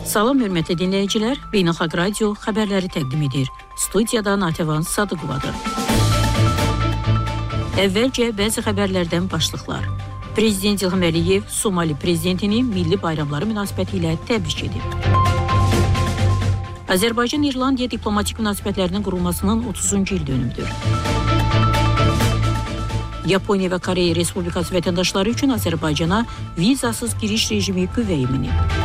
Salam hörmətli dinləyicilər, Beynəlxalq Radio xəbərləri təqdim edir. Studiyada Natəvan Sadıqovadır. Əvvəlcə bəzi xəbərlərdən başlıqlar. Prezident İlham Əliyev Somali prezidentini milli bayramları münasibəti ilə təbrik edib. Azərbaycan-İrlandiya diplomatik münasibətlərinin qurulmasının 30-cu il dönümüdür. Yaponiya və Koreya Respublikası vətəndaşları üçün Azərbaycana vizasız giriş rejimi qüvvəyə minib.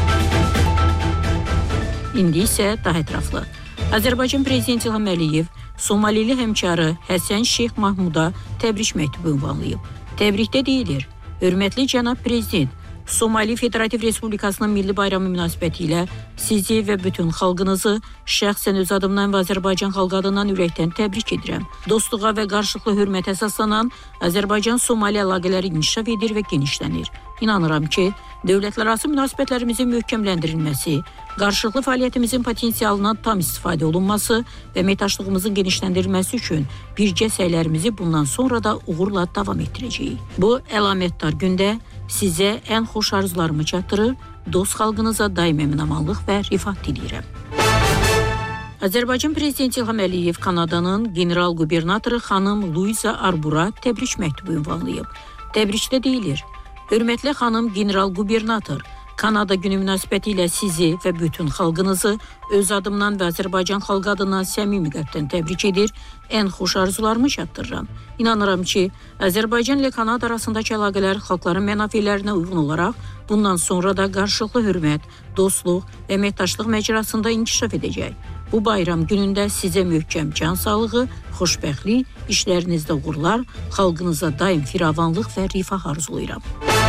İndi isə daha ətraflı. Azərbaycan Prezidenti İlham Əliyev Somalili həmkarı Həsən Şeyx Mahmuda təbrik məktubu ünvanlayıb. Təbrikdə deyilir: Hörmətli cənab Prezident, Somali Federativ Respublikasının milli bayramı münasibəti ilə sizi və bütün xalqınızı şəxsən öz adımdan və Azərbaycan xalqı adından ürəkdən təbrik edirəm. Dostluğa və qarşılıqlı hörmətə əsaslanan Azərbaycan-Somali əlaqələri inkişaf edir və genişlənir. İnanıram ki, dövlətlərarası münasibətlərimizin möhkəmləndirilməsi, qarşılıqlı fəaliyyətimizin potensialından tam istifadə olunması və əməkdaşlığımızın genişləndirilməsi üçün birgə səylərimizi bundan sonra da uğurla davam etdirəcəyik. Bu əlamətdar gündə sizə ən xoş arzularımı çatdırır, dost xalqınıza daim əmin-amanlıq və rifah diləyirəm. Azərbaycan Prezidenti İlham Əliyev Kanadanın general qubernatoru xanım Luiza Arbura təbrik məktubu ünvanlayıb. Təbrikdə deyilir: Hörmətli xanım general qubernator, Kanada günü münasibəti ilə sizi və bütün xalqınızı öz adımdan və Azərbaycan xalqı adından səmimi qəlbdən təbrik edir, ən xoş arzularımı çatdırıram. İnanıram ki, Azərbaycan ilə Kanada arasındakı əlaqələr xalqların mənafelərinə uyğun olaraq bundan sonra da qarşılıqlı hörmət, dostluq və əməkdaşlıq məcrasında inkişaf edəcək. Bu bayram günündə sizə möhkəm can sağlığı, xoşbəxtlik, işlərinizdə uğurlar, xalqınıza daim firavanlıq və rifah arzulayıram.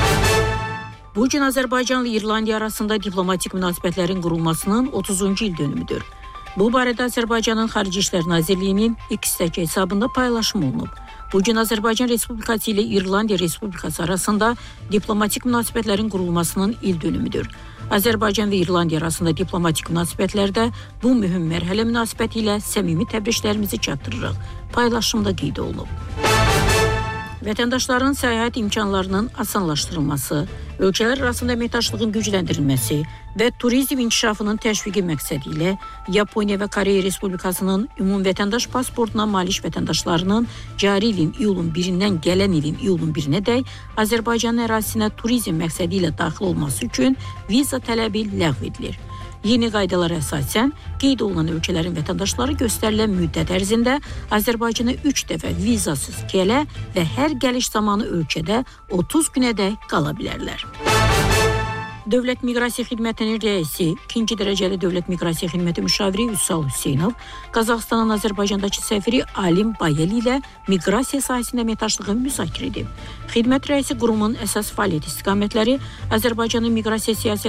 Bu gün Azərbaycanla İrlandiya arasında diplomatik münasibətlərin qurulmasının 30-cu il dönümüdür. Bu barədə Azərbaycanın Xarici İşlər Nazirliyinin X-dəki hesabında paylaşım olunub. Bu gün Azərbaycan Respublikası ilə İrlandiya Respublikası arasında diplomatik münasibətlərin qurulmasının il dönümüdür. Azərbaycan və İrlandiya arasında diplomatik münasibətlərdə bu mühüm mərhələ münasibəti ilə səmimi təbriklərimizi çatdırırıq. Paylaşımda qeyd olunub. Vətəndaşların səyahət imkanlarının asanlaşdırılması, ölkələr arasında əməkdaşlığın gücləndirilməsi və turizm inkişafının təşviqi məqsədi ilə Yaponiya və Koreya Respublikasının ümumvətəndaş pasportuna malik vətəndaşlarının cari ilin iyulun 1-dən gələn ilin iyulun 1-nədək Azərbaycanın ərazisinə turizm məqsədi ilə daxil olması üçün viza tələbi ləğv edilir. Yeni qaydalara əsasən qeyd olunan ölkələrin vətəndaşları göstərilən müddət ərzində Azərbaycana 3 dəfə vizasız gələ və hər gəliş zamanı ölkədə 30 günədək qala bilərlər. Dövlət Miqrasiya Xidmətinin rəisi, 2-ci dərəcəli Dövlət Miqrasiya Xidməti müşaviri Üsal Hüseynov, Qazaxıstanın Azərbaycandakı səfiri Alim Bayeli ilə miqrasiya sahəsində əməkdaşlığı müzakirə edib. Xidmət rəisi qurumun əsas fəaliyyət istiqamətləri Azərbaycanın miqrasiya siyasəti